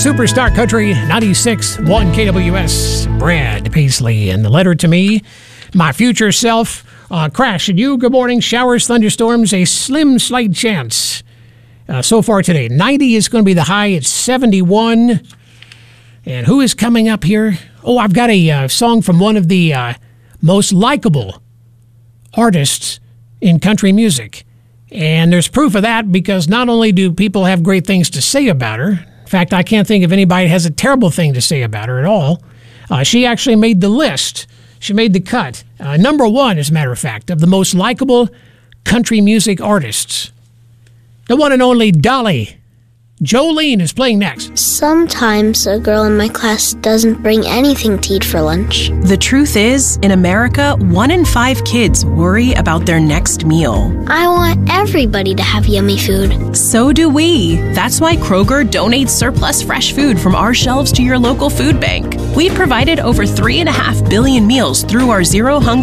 Superstar Country 96.1 KWS. Brad Paisley and the letter to me, my future self. Crash and you, good morning. Showers, thunderstorms, a slight chance. So far today, 90 is going to be the high. It's 71. And who is coming up here? Oh, I've got a song from one of the most likable artists in country music. And there's proof of that because not only do people have great things to say about her, in fact, I can't think of anybody that has a terrible thing to say about her at all. She actually made the list. She made the cut. Number one, as a matter of fact, of the most likable country music artists. The one and only Dolly. Jolene is playing next. Sometimes a girl in my class doesn't bring anything to eat for lunch. The truth is, in America, 1 in 5 kids worry about their next meal. I want everybody to have yummy food. So do we. That's why Kroger donates surplus fresh food from our shelves to your local food bank. We've provided over 3.5 billion meals through our Zero Hunger